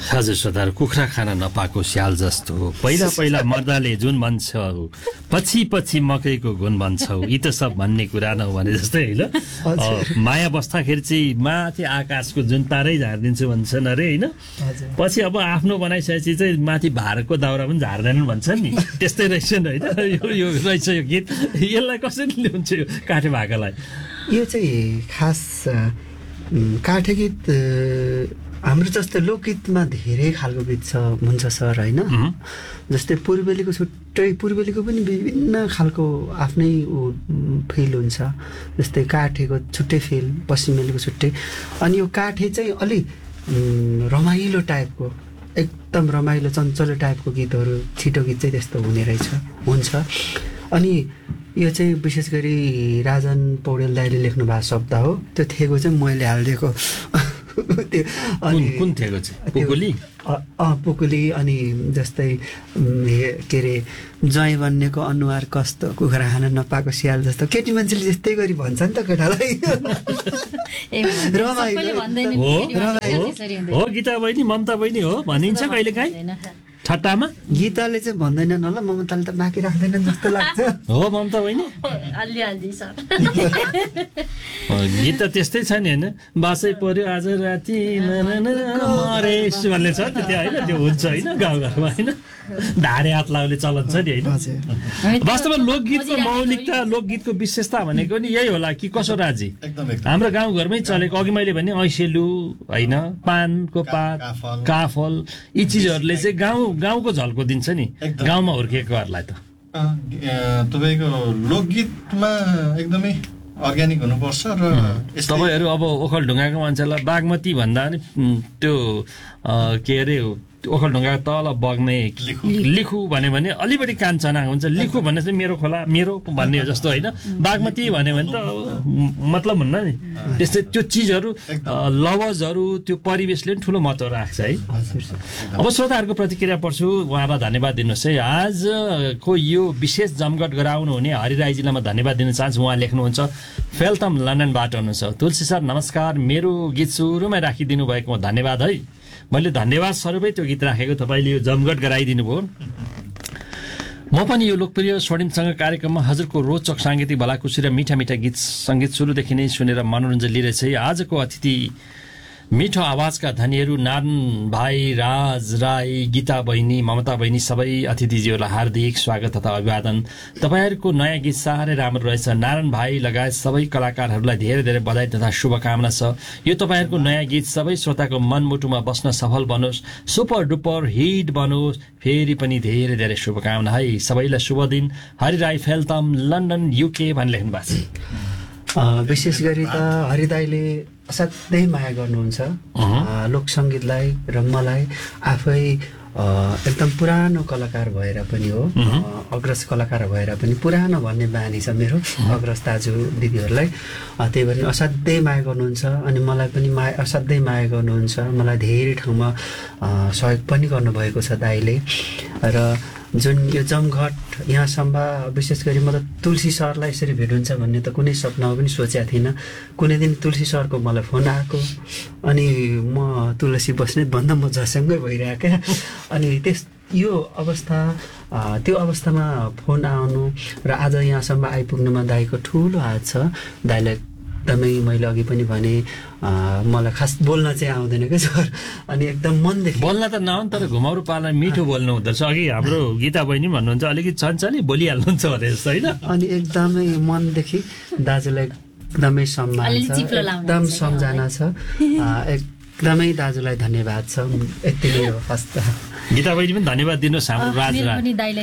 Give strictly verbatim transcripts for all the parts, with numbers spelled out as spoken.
हजुर सरदार, कुखुरा खान नपाएको स्याल जस्तो पहिला पहिला मर्दाले जुन भन्छौ पछि पछि मकैको गुण भन्छौ यी त सब भन्ने कुरा न भने जस्तै होइन। माया बस्दाखेरि चाहिँ माथि आकाशको जुन तारै झारिदिन्छु भन्छन् अरे होइन, पछि अब आफ्नो बनाइसकेपछि चाहिँ माथि भारतको दाउरा पनि झार्दैनन् भन्छन् नि, त्यस्तै रहेछ नि होइन। यो यो रहेछ यो गीत, यसलाई कसरी ल्याउँछ यो काठे भाकालाई? यो चाहिँ खास काठे गीत हाम्रो जस्तो लोकगीतमा धेरै खालको गीत छ हुन्छ सर होइन। जस्तै पूर्वेलीको छुट्टै पूर्वेलीको पनि विभिन्न खालको आफ्नै फिल हुन्छ। जस्तै काठेको छुट्टै फिल, पश्चिमेलीको छुट्टै। अनि यो काठे चाहिँ अलिक रमाइलो टाइपको, एकदम रमाइलो चञ्चलो टाइपको गीतहरू, छिटो गीत चाहिँ त्यस्तो हुने रहेछ हुन्छ। अनि यो चाहिँ विशेष गरी राजन पौडेल दाइले लेख्नु भएको शब्द हो। त्यो थेगो चाहिँ मैले हालिदिएको त्यो। अनि कुन थेगो चाहिँ? पुकुली? अँ पुकुली। अनि जस्तै के अरे जय बन्नेको अनुहार कस्तो, कुखुरा खान नपाएको स्याल जस्तो, केटी मान्छेले त्यस्तै गरी भन्छ नि त केटालाई। हो गीता बहिनी, ममता बहिनी हो भनिन्छ कहिले काहीँ ठट्टामा। गीताले चाहिँ भन्दैनन् होला, ममताले त बाँकी राख्दैनन् जस्तो लाग्छ। हो ममता बहिनी? गीत त त्यस्तै छ नि होइन, बासै पर्यो आज राति मरेस भन्ने छ नि त्यो होइन, त्यो हुन्छ होइन गाउँघरमा होइन, धारे हात लाउने चलन छ नि होइन। वास्तवमा लोकगीतको मौलिकता, लोकगीतको विशेषता भनेको नि यही होला कि कसो राजी हाम्रो गाउँघरमै चलेको। अघि मैले भने ऐसेलु होइन, पानको पात, काफल, यी चिजहरूले चाहिँ गाउँ गाउँको झल्को दिन्छ नि गाउँमा हुर्केकोहरूलाई त। तपाईँको लोकगीतमा एकदमै अर्ग्यानिक हुनुपर्छ। र तपाईँहरू अब ओखलढुङ्गाको मान्छेलाई बागमती भन्दा नि त्यो के अरे ओखलढुङ्गा तल बग्ने लिखु भन्यो भने अलि बढी कान चनाएको हुन्छ। लिखु भन्ने चाहिँ मेरो खोला मेरो भन्ने हो जस्तो होइन। बागमती भन्यो भने त मतलब हुन्न नि। त्यस्तै त्यो चिजहरू, लवजहरू, त्यो परिवेशले पनि ठुलो महत्त्व राख्छ है। अब श्रोताहरूको प्रतिक्रिया पढ्छु, उहाँलाई धन्यवाद दिनुहोस् है। आजको यो विशेष जमघट गराउनु हुने हरिराईजीलाई म धन्यवाद दिन चाहन्छु। उहाँ लेख्नुहुन्छ फेल्थम लन्डनबाट हुनुहुन्छ। तुलसी सर नमस्कार, मेरो गीत सुरुमै राखिदिनु भएकोमा धन्यवाद है। मैले धन्यवाद स्वरूपै त्यो गीत राखेको, तपाईँले यो जमघट गराइदिनु भयो। म पनि यो लोकप्रिय स्वर्णिमसँग कार्यक्रममा हजुरको रोचक साङ्गीतिक भलाकुसी र मिठा मिठा गीत सङ्गीत सुरुदेखि नै सुनेर मनोरञ्जन लिइरहेछ। आजको अतिथि मिठो आवाजका धनीहरू नारायण भाइ, राज राई, गीता बहिनी, ममता बहिनी, सबै अतिथिजीहरूलाई हार्दिक स्वागत तथा अभिवादन। तपाईँहरूको नयाँ गीत साह्रै राम्रो रहेछ। नारायण भाइ लगायत सबै कलाकारहरूलाई धेरै धेरै बधाई तथा शुभकामना छ। यो तपाईँहरूको नयाँ गीत सबै श्रोताको मनमुटुमा बस्न सफल बनोस्, सुपर डुपर हिट बनोस्। फेरि पनि धेरै धेरै शुभकामना है। सबैलाई शुभ दिन। हरिराई फेल्थम लन्डन युके भनेर लेख्नु भएको छ। विशेष गरी त हरिदाईले असाध्यै माया गर्नुहुन्छ लोक सङ्गीतलाई र मलाई आफै एकदम पुरानो कलाकार भएर पनि हो, अग्रज कलाकार भएर पनि पुरानो भन्ने बानी छ मेरो अग्रज दाजु दिदीहरूलाई। त्यही भएर असाध्यै माया गर्नुहुन्छ अनि मलाई पनि माया असाध्यै माया गर्नुहुन्छ। मलाई धेरै ठाउँमा सहयोग पनि गर्नुभएको छ दाइले। र जुन यो जमघट यहाँसम्म विशेष गरी म त तुलसी सरलाई यसरी भेट हुन्छ भन्ने त कुनै सपनामा पनि सोचेको थिइनँ। कुनै दिन तुलसी सरको मलाई फोन आएको अनि म तुलसी बस्नेत भन्दा म झसँगै भइरहेको क्या। अनि त्यस यो अवस्था त्यो अवस्थामा फोन आउनु र आज यहाँसम्म आइपुग्नुमा दाइको ठुलो हात छ। दाइलाई एकदमै मैले अघि पनि भने मलाई खास बोल्न चाहिँ आउँदैन क्या सर। अनि एकदम मनदेखि बोल्न त नआउनु तर घुमाउरो पार्न मिठो बोल्नु हुँदो रहेछ। अघि हाम्रो गीता बहिनी भन्नुहुन्छ अलिकति छन्छली बोलिहाल्नुहुन्छ भने जस्तो होइन। अनि एकदमै मनदेखि दाजुलाई एकदमै सम्मान छ, एकदम सम्झना छ। एकदमै दाजुलाई धन्यवाद छ। यति नै हो फर्स्ट। गीता बहिनी पनि धन्यवाद दिनुहोस् हाम्रो राजलाई।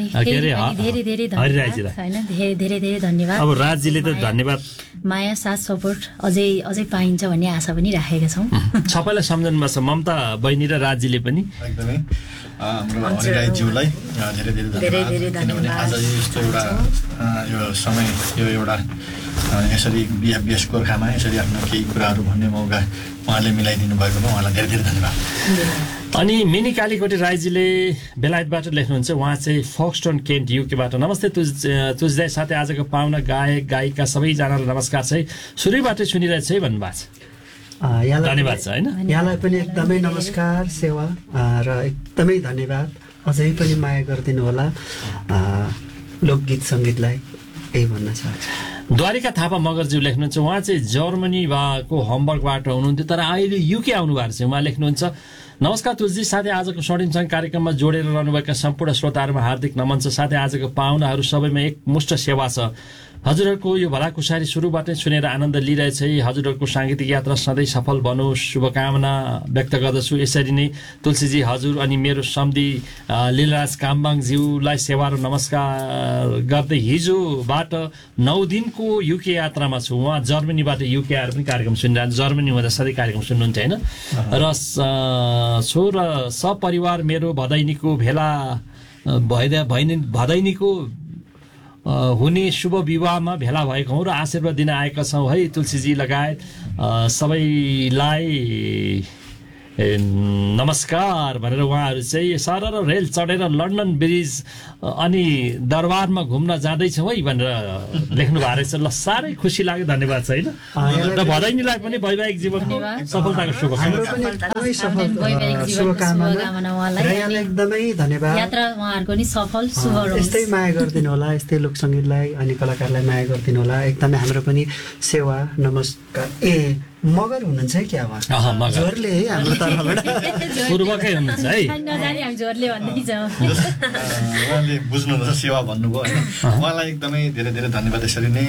धेरै धेरै धेरै धेरै धेरै धन्यवाद। अब राजजीले त धन्यवाद माया साथ सपोर्ट अझै अझै पाइन्छ भन्ने आशा पनि राखेका छौँ। सबैलाई सम्झनु भएको छ ममता बहिनी र राजजीले पनि। एकदमै हाम्रो हरिराईज्यूलाई धेरै धेरै धन्यवाद। किनभने आज यस्तो एउटा यो समय यो एउटा यसरी बिहा बेस गोर्खामा यसरी आफ्नो केही कुराहरू भन्ने मौका उहाँले मिलाइदिनु भएकोमा उहाँलाई धेरै धेरै धन्यवाद। अनि मिनी कालीकोटी राईजीले बेलायतबाट लेख्नुहुन्छ। उहाँ चाहिँ फक्सटोन केन्ट युकेबाट। नमस्ते तुज तुजदाई साथै आजको पाहुना गायक गायिका सबैजनालाई नमस्कार छ है। सुरुवाटै सुनिरहेछ है भन्नुभएको छ। यहाँलाई धन्यवाद छ होइन यहाँलाई पनि एकदमै नमस्कार सेवा र एकदमै धन्यवाद अझै पनि माया गरिदिनु होला लोकगीत सङ्गीतलाई यही भन्न चाहन्छु। द्वारिका थापा मगरज्यू लेख्नुहुन्छ उहाँ चाहिँ जर्मनीको हम्बर्गबाट हुनुहुन्थ्यो तर अहिले युके आउनु भएको छ। उहाँ लेख्नुहुन्छ नमस्कार तुलसी साथै आजको स्वर्णिमसँग कार्यक्रममा जोडेर रहनुभएका सम्पूर्ण श्रोताहरूमा हार्दिक नमन छ। साथै आजको पाहुनाहरू सबैमा एकमुष्ट सेवा छ। हजुरहरूको यो भलाकुसारी सुरुबाटै सुनेर आनन्द लिइरहेछ। हजुरहरूको साङ्गीतिक यात्रा सधैँ सफल बनोस् शुभकामना व्यक्त गर्दछु। यसरी नै तुलसीजी हजुर अनि मेरो सम्धी लीलराज काम्बाङज्यूलाई सेवा र नमस्कार गर्दै हिजोबाट नौ दिनको युके यात्रामा छु। उहाँ जर्मनीबाट युके आएर पनि कार्यक्रम सुनिरहनु जर्मनी हुँदा सधैँ कार्यक्रम सुन्नुहुन्छ होइन र छो र सपरिवार मेरो भदैनीको भेला भइदा भैनी भदैनीको हुने शुभ विवाहमा भेला भएको हौँ र आशीर्वाद दिन आएका छौँ है तुलसीजी लगायत सबैलाई नमस्कार भनेर उहाँहरू चाहिँ सर र रेल चढेर लन्डन ब्रिज अनि दरबारमा घुम्न जाँदैछौँ है भनेर लेख्नु भएको रहेछ। ल साह्रै खुसी लाग्यो धन्यवाद छ होइन र भदैनीलाई पनि वैवाहिक जीवनको सफलताको शुभकामना एकदमै धन्यवाद। यात्रा उहाँहरूको नि सफल शुभ रहोस्। यस्तै माया गरिदिनु होला यस्तै लोकसङ्गीतलाई अनि कलाकारलाई माया गरिदिनु होला। एकदमै हाम्रो पनि सेवा नमस्कार। ए मगर हुनुहुन्छ है क्या उहाँ जोरले है हाम्रो तर्फबाट पूर्वकै हुनुहुन्छ है उहाँले बुझ्नुहुन्छ सेवा भन्नुभयो होइन उहाँलाई एकदमै धेरै धेरै धन्यवाद। यसरी नै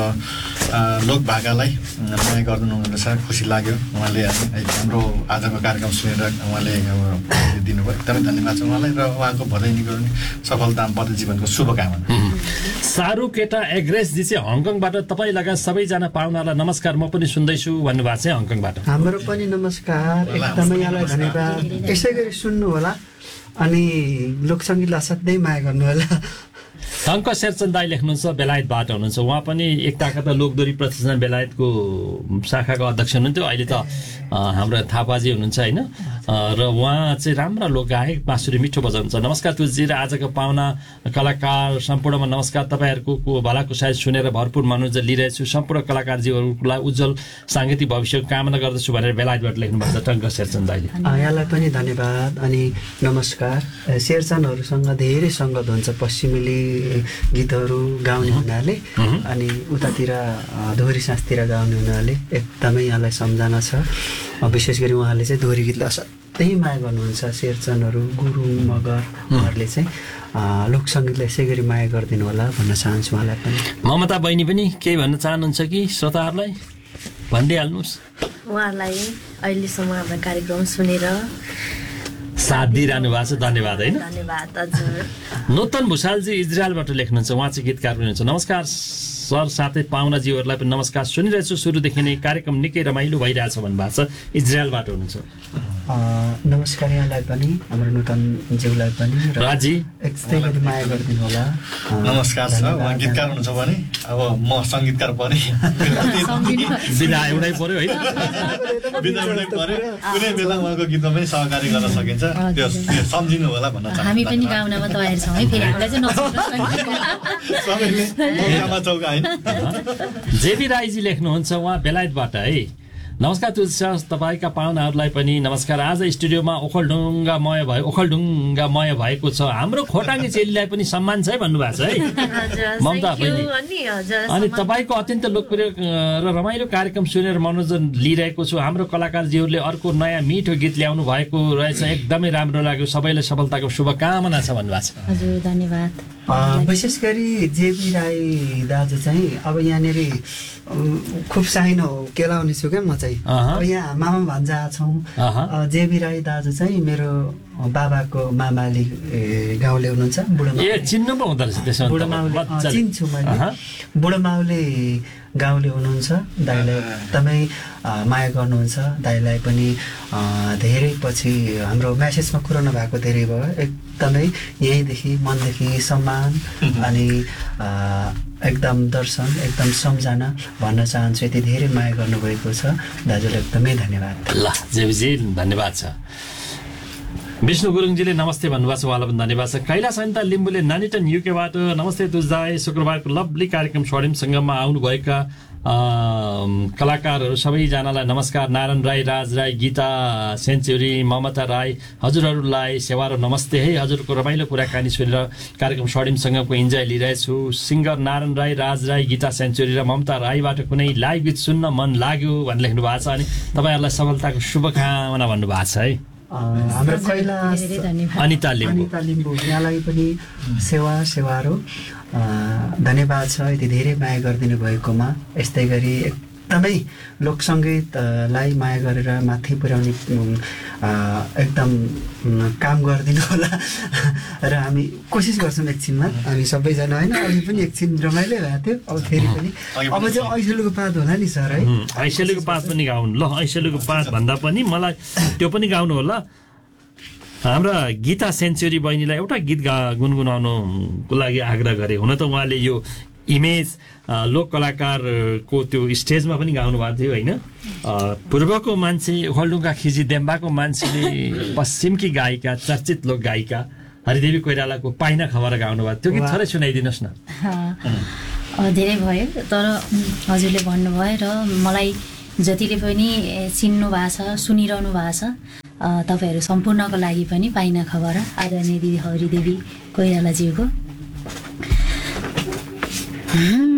लोक भाकालाई माया गरिदिनु हुँदो रहेछ खुसी लाग्यो। उहाँले हाम्रो आजको कार्यक्रम सुनेर उहाँले दिनुभयो एकदमै धन्यवाद छ उहाँलाई र उहाँको भदैनीको सफल दाम्पत्य जीवनको शुभकामना। सारू केटा एग्रेसजी चाहिँ हङकङबाट तपाईँ लगायत सबैजना पाहुनालाई नमस्कार म पनि सुन्दैछु भन्नुभएको छ हङकङबाट। हाम्रो पनि नमस्कार एकदमै यहाँलाई धन्यवाद। यसै गरी सुन्नु होला अनि लोकसङ्गीतलाई असाध्यै माया गर्नु होला। टङ्क शेरचन्द दाई लेख्नुहुन्छ बेलायतबाट हुनुहुन्छ। उहाँ पनि एकताका त लोकदोरी प्रतिष्ठान बेलायतको शाखाको अध्यक्ष हुनुहुन्थ्यो अहिले त हाम्रो थापाजी हुनुहुन्छ होइन र उहाँ चाहिँ राम्रा लोक गायक बाँसुरी मिठो बजाउनुहुन्छ। नमस्कार तुलसी र आजको पाहुना कलाकार सम्पूर्णमा नमस्कार। तपाईँहरूको भलाकुसारी सुनेर भरपुर मनोरञ्जन लिइरहेछु। सम्पूर्ण कलाकारजीहरूलाई उज्जवल साङ्गीतिक भविष्यको कामना गर्दछु भनेर बेलायतबाट लेख्नुभएको छ टङ्क शेरचन्द दाईले। यहाँलाई पनि धन्यवाद अनि नमस्कार। शेरचन्दहरूसँग धेरै सङ्गत हुन्छ पश्चिमेली गीतहरू गाउने हुनाले अनि उतातिर दोहोरी साँसतिर गाउने हुनाले एकदमै यहाँलाई सम्झना छ। विशेष गरी उहाँले चाहिँ दोहोरी गीतलाई असाध्यै माया गर्नुहुन्छ। शेरचन्दहरू गुरुङ मगरहरूले चाहिँ लोकसङ्गीतलाई यसै गरी माया गरिदिनु होला भन्न चाहन्छु उहाँलाई पनि। ममता बहिनी पनि केही भन्न चाहनुहुन्छ कि श्रोताहरूलाई भनिदिइहाल्नुहोस्। उहाँलाई अहिलेसम्म हाम्रो कार्यक्रम सुनेर साथ दिइरहनु भएको छ धन्यवाद होइन धन्यवाद हजुर। नूतन भुषालजी इजरायलबाट लेख्नुहुन्छ उहाँ चाहिँ गीतकार पनि हुनुहुन्छ। नमस्कार सर साथै पाहुनाजीहरूलाई पनि नमस्कार सुनिरहेछु सुरुदेखि नै कार्यक्रम निकै रमाइलो भइरहेछ भन्नुभएको छ इजरायलबाट हुनुहुन्छ। नमस्कार यहाँलाई पनि हाम्रो नूतन ज्यूलाई पनि राजी यस्तै गरी माया गरिदिनु होला। नमस्कार छ उहाँ गीतकार हुनुहुन्छ भने अब म सङ्गीतकार पनि बिदा एउटै पर्यो है बिदा एउटै पर्यो कुनै बेला उहाँको गीतमा पनि सहकारी गर्न सकिन्छ त्यो सम्झिनु होला भन्न चाहन्छु। हामी पनि गाउनमा तयार छौँ है फेरि हामीलाई चाहिँ सबैले मौकामा चौका होइन। जेबी राईजी लेख्नुहुन्छ उहाँ बेलायतबाट है। नमस्कार तुलसी तपाईँका पाहुनाहरूलाई पनि नमस्कार। आज स्टुडियोमा ओखलढुङ्गामय भयो ओखलढुङ्गामय भएको छ। हाम्रो खोटाङ्गे चेलीलाई पनि सम्मान छ है भन्नुभएको छ है ममता बहिनी। अनि तपाईँको अत्यन्त लोकप्रिय र रमाइलो कार्यक्रम सुनेर मनोरञ्जन लिइरहेको छु। हाम्रो कलाकारजीहरूले अर्को नयाँ मिठो गीत ल्याउनु भएको रहेछ एकदमै राम्रो लाग्यो। सबैलाई सफलताको शुभकामना छ भन्नुभएको छ। हजुर धन्यवाद। विशेष गरी जेबी राई दाजु चाहिँ अब यहाँनिर खुब साइनो केलाउने छु क्या म चाहिँ अब यहाँ मामा भान्जा छौँ। जेबी राई दाजु चाहिँ मेरो बाबाको मामाली गाउँले हुनुहुन्छ बुढो चिन्नु पो हुँदो रहेछ त्यसो बुढो माउले चिन्छु मैले बुढो माउले गाउँले हुनुहुन्छ। दाइलाई एकदमै माया गर्नुहुन्छ। दाइलाई पनि धेरै पछि हाम्रो म्यासेजमा कुरो नभएको धेरै भयो। एकदमै यहीँदेखि मनदेखि सम्मान अनि एकदम दर्शन एकदम सम्झना भन्न चाहन्छु। यति धेरै माया गर्नुभएको छ दाजुलाई एकदमै धन्यवाद। ल जेबीजी धन्यवाद छ। विष्णु गुरुङजीले नमस्ते भन्नुभएको छ उहाँलाई पनि धन्यवाद छ। कैलाश अनिता लिम्बूले नानीटन युकेबाट नमस्ते तुजदाई शुक्रबारको लभली कार्यक्रम स्वर्णिम सङ्गममा आउनुभएका कलाकारहरू सबैजनालाई नमस्कार। नारायण राई, राज राई, गीता सेन्चुरी, ममता राई हजुरहरूलाई सेवा र नमस्ते है। हजुरको रमाइलो कुराकानी सुनेर कार्यक्रम सडिमसँगको इन्जोय लिइरहेछु। सिङ्गर नारायण राई, राज राई, गीता सेन्चुरी र ममता राईबाट कुनै लाइभ गीत सुन्न मन लाग्यो भनेर लेख्नु भएको छ। अनि तपाईँहरूलाई सफलताको शुभकामना भन्नुभएको छ है। हाम्रो कैलाश अनिता लिम्बू अनिता लिम्बू यहाँलाई पनि सेवा सेवारो धन्यवाद छ, यति धेरै माया गरिदिनु भएकोमा। यस्तै गरी एकदमै लोकसङ्गीतलाई माया गरेर माथि पुर्याउने एकदम काम गरिदिनु होला र हामी कोसिस गर्छौँ। एकछिनमा हामी सबैजना होइन, अघि पनि एकछिन रमाइलो भएको थियो, अब फेरि पनि अब चाहिँ ऐसेलुको पात होला नि सर है। ऐसेलुको पात पनि गाउनु ल। ऐसेलुको पात भन्दा पनि मलाई त्यो पनि गाउनु होला। हाम्रा गीता सेन्चुरी बहिनीलाई एउटा गीत गा गुनगुनाउनुको लागि आग्रह गरे। हुन त उहाँले यो इमेज लोक कलाकारको त्यो स्टेजमा पनि गाउनु भएको थियो होइन। पूर्वको मान्छे ओखलढुङ्गा खिजी देम्बाको मान्छेले पश्चिमकी गायिका चर्चित लोक गायिका हरिदेवी कोइरालाको पाइना खबर गाउनु भएको थियो। गीत थोरै सुनाइदिनुहोस् न। धेरै भयो तर हजुरले भन्नुभयो र मलाई जतिले पनि चिन्नु भएको छ, सुनिरहनु भएको छ, तपाईँहरू सम्पूर्णको लागि पनि पाइना खबर आदरणीय दिदी हरिदेवी कोइरालाज्यूको